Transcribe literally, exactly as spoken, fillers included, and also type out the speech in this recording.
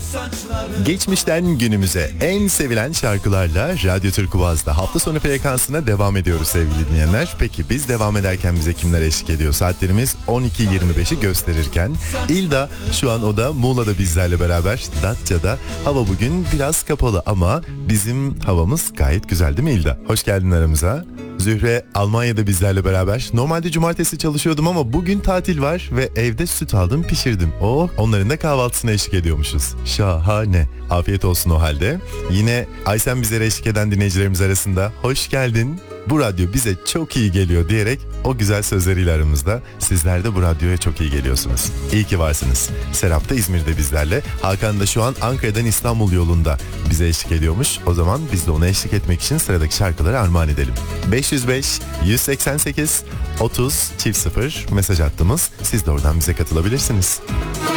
Geçmişten günümüze en sevilen şarkılarla Radyo Türk Uvaz'da hafta sonu frekansına devam ediyoruz sevgili dinleyenler. Peki biz devam ederken bize kimler eşlik ediyor? Saatlerimiz on iki yirmi beşi gösterirken İlda şu an o da Muğla'da bizlerle beraber. Datça'da hava bugün biraz kapalı ama bizim havamız gayet güzel değil mi İlda? Hoş geldin aramıza. Zühre Almanya'da bizlerle beraber. Normalde cumartesi çalışıyordum ama bugün tatil var ve evde süt aldım pişirdim. Oh, onların da kahvaltısına eşlik ediyormuşuz. Şahane. Afiyet olsun o halde. Yine Aysen bizlere eşlik eden dinleyicilerimiz arasında hoş geldin. Bu radyo bize çok iyi geliyor diyerek o güzel sözleriyle aramızda. Sizler de bu radyoya çok iyi geliyorsunuz. İyi ki varsınız. Serap da İzmir'de bizlerle. Hakan da şu an Ankara'dan İstanbul yolunda bize eşlik ediyormuş. O zaman biz de ona eşlik etmek için sıradaki şarkıları armağan edelim. beş yüz beş yüz seksen sekiz otuz çift sıfır mesaj attığımız. Siz de oradan bize katılabilirsiniz.